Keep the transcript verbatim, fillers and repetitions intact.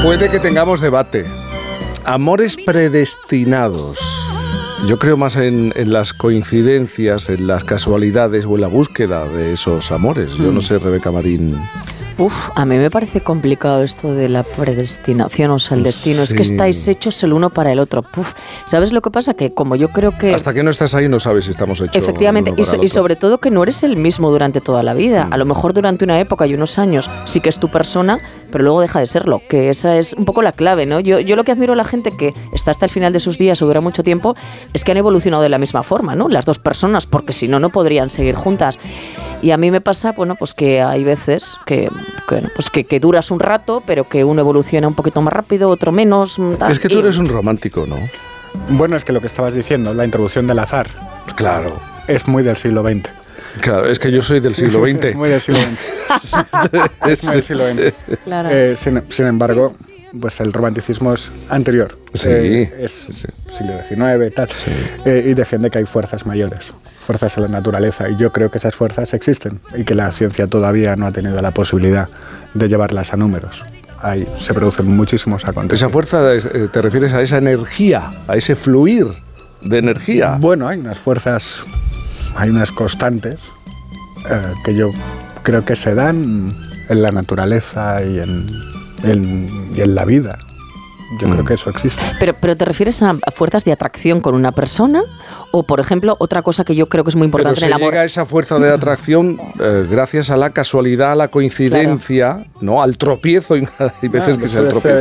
Puede que tengamos debate. Amores predestinados. Yo creo más en, en las coincidencias, en las casualidades o en la búsqueda de esos amores. Yo no sé, Rebeca Marín. Uf, a mí me parece complicado esto de la predestinación, o sea, el destino. Sí. Es que estáis hechos el uno para el otro. Puf, ¿sabes lo que pasa? Que como yo creo que... Hasta que no estás ahí no sabes si estamos hechos Efectivamente, el uno y, para so, el y otro. sobre todo que no eres el mismo durante toda la vida. Mm. A lo mejor durante una época y unos años sí que es tu persona, pero luego deja de serlo, que esa es un poco la clave, ¿no? Yo, yo lo que admiro a la gente que está hasta el final de sus días o dura mucho tiempo es que han evolucionado de la misma forma, ¿no? Las dos personas, porque si no, no podrían seguir juntas. Y a mí me pasa, bueno, pues que hay veces que, que, pues que, que duras un rato, pero que uno evoluciona un poquito más rápido, otro menos. Tal, es que tú eres un romántico, ¿no? Bueno, es que lo que estabas diciendo, la introducción del azar. Claro. Es muy del siglo veinte. Claro, es que yo soy del siglo veinte. Es muy del siglo veinte. Es muy del siglo veinte. Claro. Eh, sin, sin embargo, pues el romanticismo es anterior. Sí. Eh, es Sí. siglo diecinueve, tal. Sí. Eh, y defiende que hay fuerzas mayores, fuerzas en la naturaleza. Y yo creo que esas fuerzas existen y que la ciencia todavía no ha tenido la posibilidad de llevarlas a números. Ahí se producen muchísimos acontecimientos. Esa fuerza, eh, ¿te refieres a esa energía, a ese fluir de energía? Bueno, hay unas fuerzas, hay unas constantes eh, que yo creo que se dan en la naturaleza y en, en, y en la vida. Yo mm. creo que eso existe. Pero, pero ¿te refieres a, a fuerzas de atracción con una persona? O, por ejemplo, otra cosa que yo creo que es muy importante Pero en el se amor. llega a esa fuerza de atracción eh, gracias a la casualidad, a la coincidencia, claro. ¿no? Al tropiezo. Hay veces ah, que se el tropiezo.